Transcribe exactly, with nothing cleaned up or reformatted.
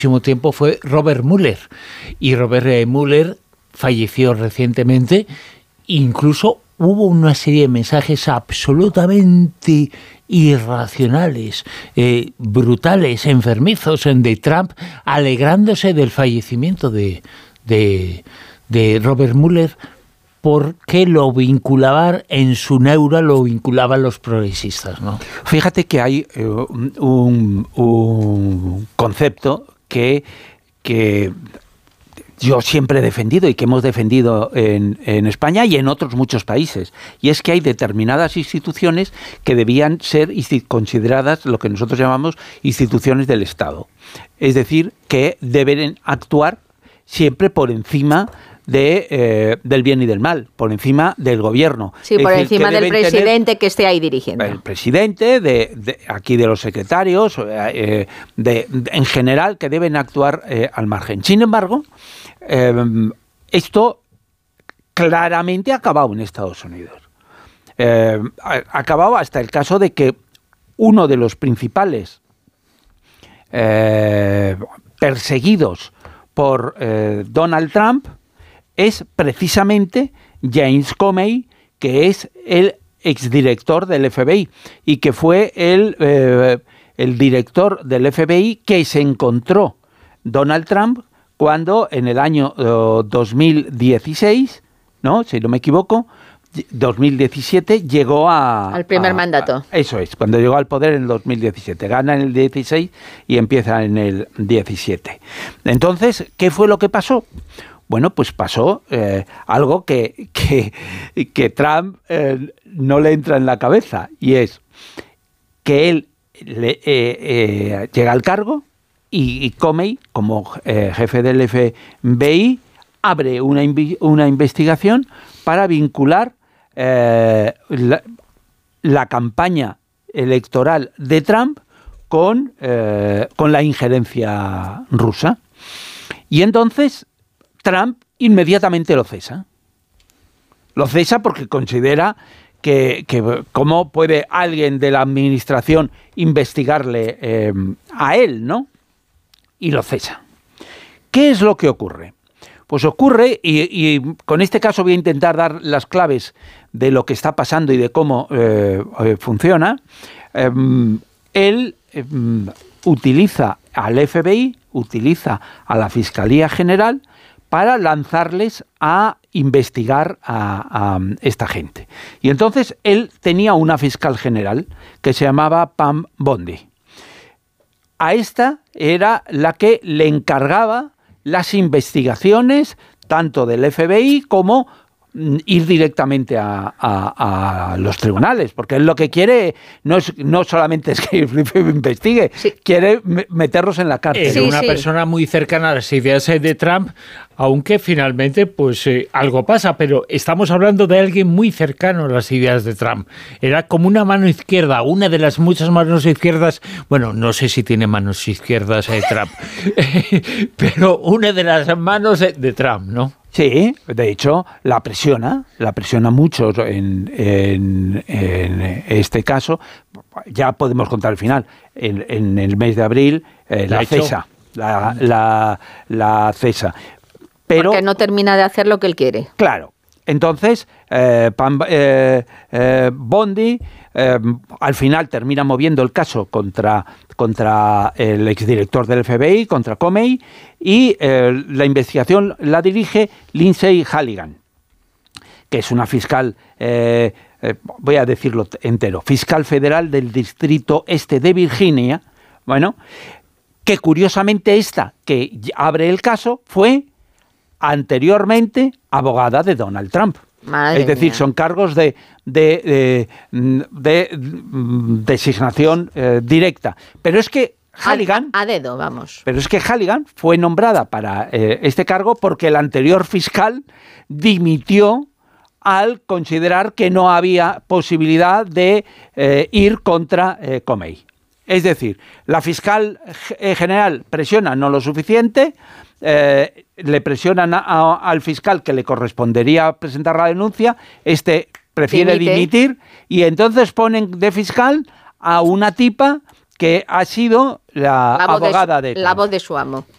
muchísimo tiempo fue Robert Mueller. Y Robert eh, Mueller falleció recientemente. Incluso hubo una serie de mensajes absolutamente irracionales, eh, brutales, enfermizos de Trump, alegrándose del fallecimiento de, de, de Robert Mueller, porque lo vinculaban en su neura, lo vinculaban los progresistas, ¿no? Fíjate que hay eh, un, un concepto que, que yo siempre he defendido y que hemos defendido en, en España y en otros muchos países, y es que hay determinadas instituciones que debían ser consideradas lo que nosotros llamamos instituciones del Estado. Es decir, que deben actuar siempre por encima de, eh, del bien y del mal, por encima del gobierno. Sí, es por decir, encima del presidente que esté ahí dirigiendo. El presidente, de, de aquí de los secretarios, eh, de, de, en general, que deben actuar eh, al margen. Sin embargo, eh, esto claramente ha acabado en Estados Unidos. Eh, ha acabado hasta el caso de que uno de los principales eh, perseguidos por eh, Donald Trump es precisamente James Comey, que es el exdirector del F B I y que fue el, eh, el director del F B I que se encontró Donald Trump cuando en el año uh, dos mil dieciséis, ¿no? Si no me equivoco, dos mil diecisiete llegó a... Al primer a, mandato. A, eso es, cuando llegó al poder en el dos mil diecisiete. Gana en el dieciséis y empieza en el diecisiete. Entonces, ¿qué fue lo que pasó? Bueno, pues pasó eh, algo que, que, que Trump eh, no le entra en la cabeza, y es que él le, eh, eh, llega al cargo y, y Comey, como eh, jefe del F B I, abre una, una investigación para vincular eh, la, la campaña electoral de Trump con, eh, con la injerencia rusa. Y entonces Trump inmediatamente lo cesa. Lo cesa porque considera que, que cómo puede alguien de la administración investigarle eh, a él, ¿no? Y lo cesa. ¿Qué es lo que ocurre? Pues ocurre, y, y con este caso voy a intentar dar las claves de lo que está pasando y de cómo eh, eh, funciona. Eh, él eh, utiliza al F B I, utiliza a la Fiscalía General para lanzarles a investigar a, a esta gente. Y entonces él tenía una fiscal general que se llamaba Pam Bondi. A esta era la que le encargaba las investigaciones tanto del F B I como ir directamente a, a, a los tribunales, porque él lo que quiere no es no solamente es que investigue, sí. quiere meterlos en la cárcel. Era sí, una sí. persona muy cercana a las ideas de Trump, aunque finalmente pues eh, algo pasa, pero estamos hablando de alguien muy cercano a las ideas de Trump. Era como una mano izquierda, una de las muchas manos izquierdas, bueno, no sé si tiene manos izquierdas eh, Trump, pero una de las manos de, de Trump, ¿no? Sí, de hecho, la presiona, la presiona mucho en, en, en este caso. Ya podemos contar el final. En, en el mes de abril, eh, la, la cesa, la, la, la cesa. Pero, porque no termina de hacer lo que él quiere. Claro. Entonces, eh, Pam, eh, eh, Bondi eh, al final termina moviendo el caso contra, contra el exdirector del F B I, contra Comey, y eh, la investigación la dirige Lindsay Halligan, que es una fiscal, eh, eh, voy a decirlo entero, fiscal federal del Distrito Este de Virginia, bueno, que curiosamente esta que abre el caso fue anteriormente abogada de Donald Trump. Madre es decir, mía. son cargos de, de, de, de, de designación eh, directa. Pero es que Halligan... A, a dedo, vamos. Pero es que Halligan fue nombrada para eh, este cargo porque el anterior fiscal dimitió al considerar que no había posibilidad de eh, ir contra eh, Comey. Es decir, la fiscal general presiona no lo suficiente, eh, le presionan a, a, al fiscal que le correspondería presentar la denuncia, este prefiere Dimite. dimitir y entonces ponen de fiscal a una tipa que ha sido la, la abogada de, de la voz de su amo.